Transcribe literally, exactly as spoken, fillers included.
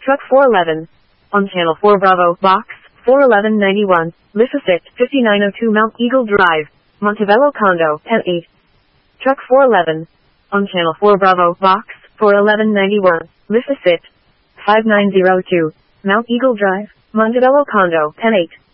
Truck four eleven. On Channel four Bravo, Box, four eleven ninety-one, Lissasit, fifty-nine oh two Mount Eagle Drive, Montebello Condo, ten eight. Truck four eleven. On Channel four Bravo, Box, four eleven ninety-one, Lissasit, five nine oh two, Mount Eagle Drive, Montebello Condo, ten eight.